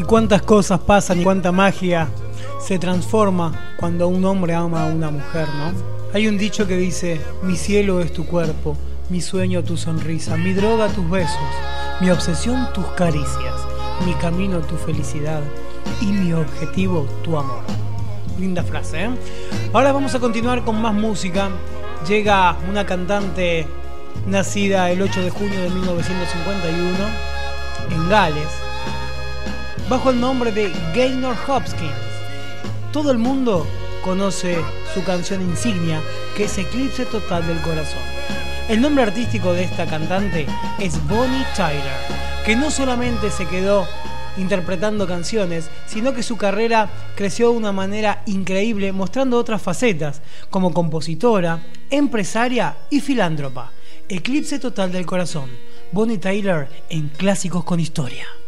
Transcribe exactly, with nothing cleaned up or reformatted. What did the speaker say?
cuántas cosas pasan y cuánta magia se transforma cuando un hombre ama a una mujer, ¿no? Hay un dicho que dice: mi cielo es tu cuerpo, mi sueño tu sonrisa, mi droga tus besos, mi obsesión tus caricias, mi camino tu felicidad y mi objetivo tu amor. Linda frase, ¿eh? Ahora vamos a continuar con más música. Llega una cantante nacida el ocho de junio de mil novecientos cincuenta y uno en Gales, bajo el nombre de Gaynor Hopkins. Todo el mundo conoce su canción insignia, que es Eclipse Total del Corazón. El nombre artístico de esta cantante es Bonnie Tyler, que no solamente se quedó interpretando canciones, sino que su carrera creció de una manera increíble, mostrando otras facetas, como compositora, empresaria y filántropa. Eclipse Total del Corazón, Bonnie Tyler en Clásicos con Historia.